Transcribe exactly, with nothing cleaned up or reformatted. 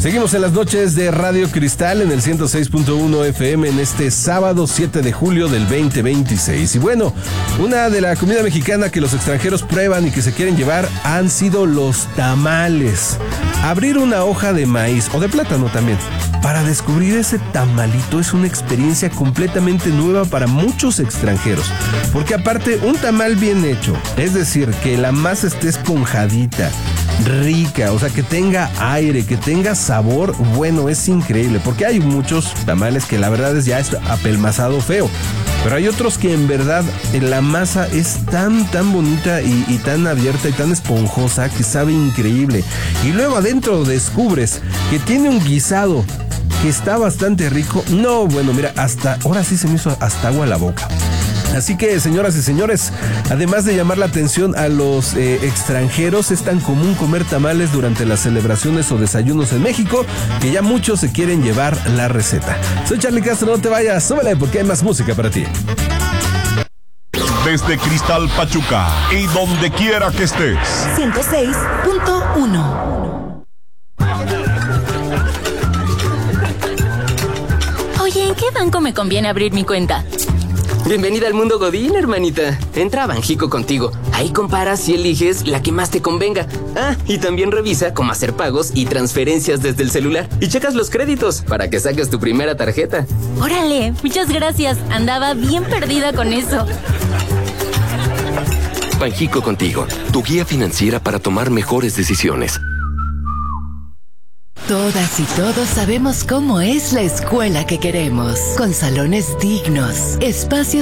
Seguimos en las noches de Radio Cristal en el ciento seis punto uno F M en este sábado siete de julio del veinte veintiséis. Y bueno, una de la comida mexicana que los extranjeros prueban y que se quieren llevar han sido los tamales. Abrir una hoja de maíz o de plátano también para descubrir ese tamalito es una experiencia completamente nueva para muchos extranjeros. Porque aparte, un tamal bien hecho, es decir, que la masa esté esponjadita, rica, o sea, que tenga aire, que tenga sabor, bueno, es increíble. Porque hay muchos tamales que la verdad es ya es apelmazado feo. Pero hay otros que en verdad la masa es tan, tan bonita y, y tan abierta y tan esponjosa que sabe increíble. Y luego adentro descubres que tiene un guisado que está bastante rico. No, bueno, mira, hasta ahora sí se me hizo hasta agua a la boca. Así que, señoras y señores, además de llamar la atención a los eh, extranjeros, es tan común comer tamales durante las celebraciones o desayunos en México que ya muchos se quieren llevar la receta. Soy Charlie Castro, no te vayas, súbele porque hay más música para ti. Desde Cristal Pachuca y donde quiera que estés. ciento seis punto uno. Oye, ¿en qué banco me conviene abrir mi cuenta? Bienvenida al mundo Godín, hermanita. Entra a Banjico Contigo. Ahí comparas y eliges la que más te convenga. Ah, y también revisa cómo hacer pagos y transferencias desde el celular. Y checas los créditos para que saques tu primera tarjeta. Órale, muchas gracias. Andaba bien perdida con eso. Banjico Contigo, tu guía financiera para tomar mejores decisiones. Todas y todos sabemos cómo es la escuela que queremos, con salones dignos, espacios